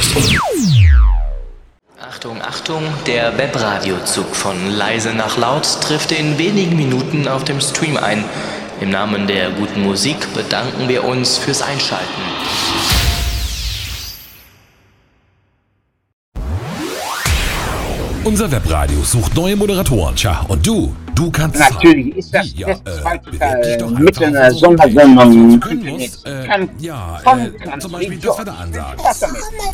Achtung, Achtung, der Webradiozug von leise nach laut trifft in wenigen Minuten auf dem Stream ein. Im Namen der guten Musik bedanken wir uns fürs Einschalten. Unser Webradio sucht neue Moderatoren. Tja, und du kannst natürlich ist das ja, jetzt mit einer Sondersendung. zum Beispiel das Wetter ansagen.